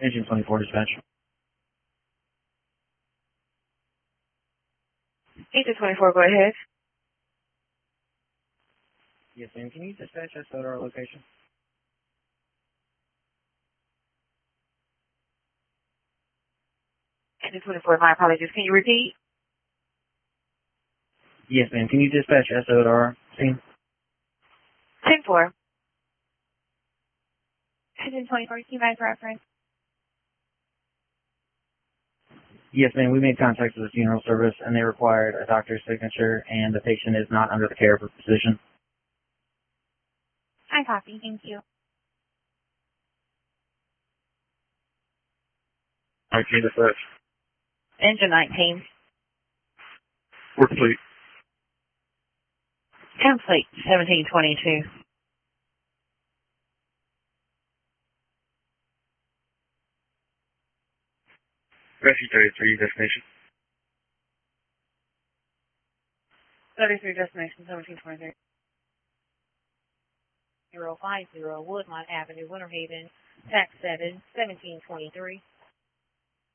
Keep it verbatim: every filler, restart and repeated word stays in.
Engine twenty-four dispatch. Engine twenty-four, go ahead. Yes, ma'am. Can you dispatch us at our location? Engine twenty-four, my apologies. Can you repeat? Yes, ma'am. Can you dispatch S O at our scene? ten four. Engine twenty-four, key back reference. Yes, ma'am. We made contact with the funeral service, and they required a doctor's signature, and the patient is not under the care of a physician. I copy. Thank you. nineteen dispatch. Engine nineteen. Work fleet. Template seventeen twenty-two. Rescue thirty-three, destination. thirty-three, destination seventeen twenty-three. zero five zero Woodlawn Avenue, Winter Haven, tax seven, seventeen twenty-three.